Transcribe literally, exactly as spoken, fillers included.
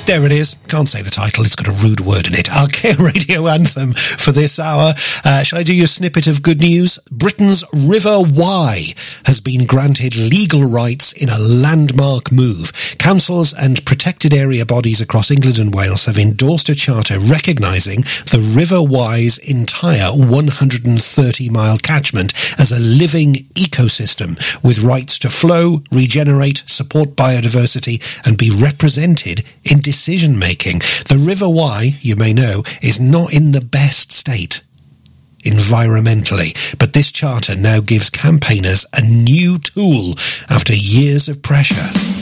There it is. Can't say the title. It's got a rude word in it. Our K Radio Anthem for this hour. Uh, shall I do you a snippet of good news? Britain's River Wye has been granted legal rights in a landmark move. Councils and protected area bodies across England and Wales have endorsed a charter recognising the River Wye's entire one hundred thirty mile catchment as a living ecosystem with rights to flow, regenerate, support biodiversity and be represented in decision making. The River Wye, you may know, is not in the best state environmentally, but this charter now gives campaigners a new tool after years of pressure.